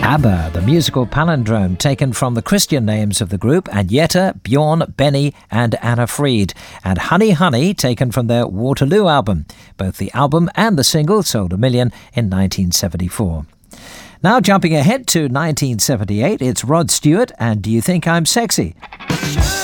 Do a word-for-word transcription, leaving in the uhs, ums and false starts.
ABBA, the musical palindrome taken from the Christian names of the group, and Jette, Bjorn, Benny and Anna Fried, and Honey Honey taken from their Waterloo album. Both the album and the single sold a million in nineteen seventy-four. Now jumping ahead to nineteen seventy-eight, it's Rod Stewart and Do You Think I'm Sexy?